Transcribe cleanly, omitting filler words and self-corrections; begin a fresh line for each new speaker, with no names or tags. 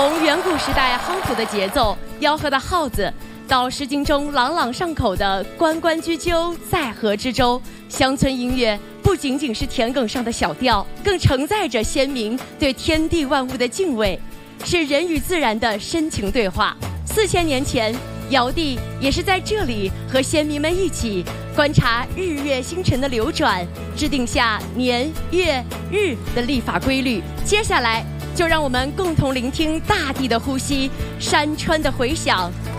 从远古时代夯土的节奏、吆喝的号子，到《诗经》中朗朗上口的“关关雎鸠，在河之洲”，乡村音乐不仅仅是田埂上的小调，更承载着先民对天地万物的敬畏，是人与自然的深情对话。4000年前，尧帝也是在这里和先民们一起观察日月星辰的流转，制定下年月日的历法规律。接下来就让我们共同聆听大地的呼吸，山川的回响，